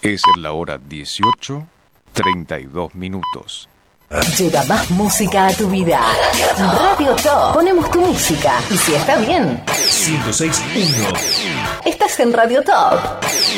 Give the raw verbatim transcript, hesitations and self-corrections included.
Es la hora dieciocho, treinta y dos minutos. Llega más música a tu vida. Radio Top. Ponemos tu música. Y si está bien, ciento seis punto uno. estás en Radio Top.